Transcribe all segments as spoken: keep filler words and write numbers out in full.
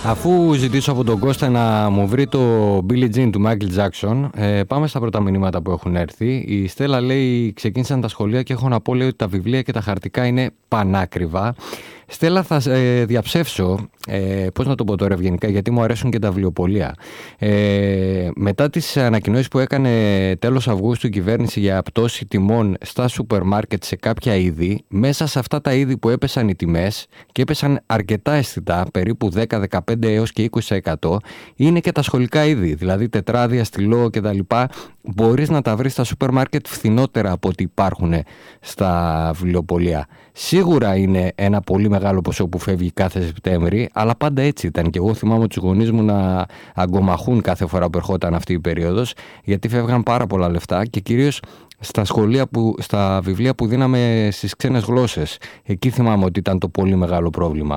Αφού ζητήσω από τον Κώστα να μου βρει το Billie Jean του Michael Jackson, ε, πάμε στα πρώτα μηνύματα που έχουν έρθει. Η Στέλλα λέει: ξεκίνησαν τα σχολεία και έχω να πω, λέει, ότι τα βιβλία και τα χαρτικά είναι πανάκριβα. Στέλλα, θα ε, διαψεύσω, ε, πώς να το πω τώρα ευγενικά, γιατί μου αρέσουν και τα βιβλιοπωλεία. Ε, μετά τις ανακοινώσεις που έκανε τέλος Αυγούστου η κυβέρνηση για πτώση τιμών στα σούπερ μάρκετ σε κάποια είδη, μέσα σε αυτά τα είδη που έπεσαν οι τιμές και έπεσαν αρκετά αισθητά, περίπου δέκα, δεκαπέντε έως και είκοσι τοις εκατό, είναι και τα σχολικά είδη, δηλαδή τετράδια, στυλό κτλ. Μπορείς να τα βρεις στα σούπερ μάρκετ φθηνότερα από ό,τι υπάρχουν στα βιβλιοπωλεία. Σίγουρα είναι ένα πολύ μεγάλο ποσό που φεύγει κάθε Σεπτέμβρη, αλλά πάντα έτσι ήταν. Και εγώ θυμάμαι τους γονείς μου να αγκομαχούν κάθε φορά που ερχόταν αυτή η περίοδος, γιατί φεύγαν πάρα πολλά λεφτά και κυρίως στα σχολεία που, στα βιβλία που δίναμε στις ξένες γλώσσες. Εκεί θυμάμαι ότι ήταν το πολύ μεγάλο πρόβλημα.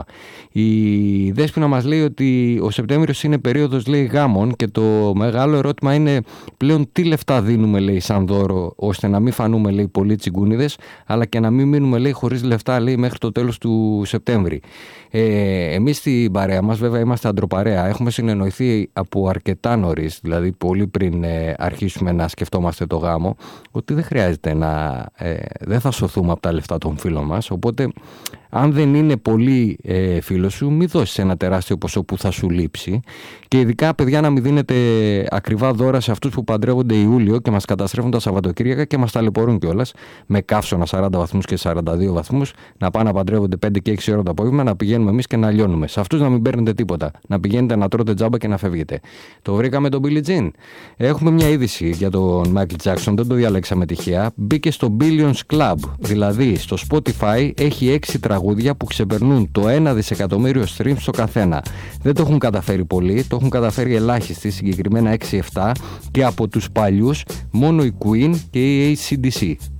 Η Δέσποινα μας λέει ότι ο Σεπτέμβριος είναι περίοδος, λέει, γάμων, και το μεγάλο ερώτημα είναι πλέον τι λεφτά δίνουμε, λέει, σαν δώρο, ώστε να μην φανούμε, λέει, πολύ τσιγκούνιδες, αλλά και να μην μείνουμε, λέει, χωρίς λεφτά, λέει, μέχρι το τέλος του Σεπτέμβρη. Ε, εμείς στην παρέα μας, βέβαια, είμαστε αντροπαρέα. Έχουμε συνεννοηθεί από αρκετά νωρίς, δηλαδή πολύ πριν ε, αρχίσουμε να σκεφτόμαστε το γάμο, ότι δεν χρειάζεται να... Ε, δεν θα σωθούμε από τα λεφτά των φίλων μας, οπότε αν δεν είναι πολύ ε, φίλος σου, μην δώσεις ένα τεράστιο ποσό που θα σου λείψει, και ειδικά, παιδιά, να μην δίνετε ακριβά δώρα σε αυτούς που παντρεύονται Ιούλιο και μας καταστρέφουν τα Σαββατοκύριακα και μας ταλαιπωρούν κιόλας με καύσωνα σαράντα βαθμούς και σαράντα δύο βαθμούς, να πάνε να παντρεύονται πέντε και έξι ώρα το απόγευμα, να πηγαίνουμε εμείς και να λιώνουμε. Σε αυτούς να μην παίρνετε τίποτα, να πηγαίνετε να τρώτε τζάμπα και να φεύγετε. Το βρήκαμε τον Billie Jean. Έχουμε μια είδηση για τον Michael Jackson, δεν το διαλέξαμε τυχαία. Μπήκε στο Billions Club, δηλαδή στο Spotify έχει έξι τραγούδια που ξεπερνούν το ένα δισεκατομμύριο streams στο καθένα. Δεν το έχουν καταφέρει πολλοί, το έχουν καταφέρει ελάχιστοι, συγκεκριμένα έξι εφτά, και από τους παλιούς μόνο η Queen και η έι σι ντι σι.